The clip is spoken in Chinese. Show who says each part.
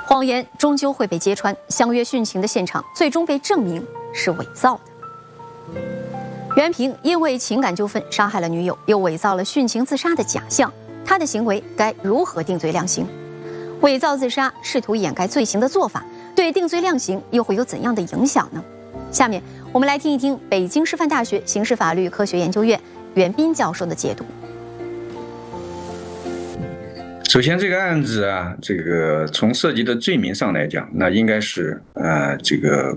Speaker 1: 谎言终究会被揭穿，相约殉情的现场最终被证明是伪造的。袁平因为情感纠纷杀害了女友，又伪造了殉情自杀的假象，他的行为该如何定罪量刑？伪造自杀、试图掩盖罪行的做法，对定罪量刑又会有怎样的影响呢？下面我们来听一听北京师范大学刑事法律科学研究院袁斌教授的解读。
Speaker 2: 首先，这个案子啊，这个从涉及的罪名上来讲，那应该是这个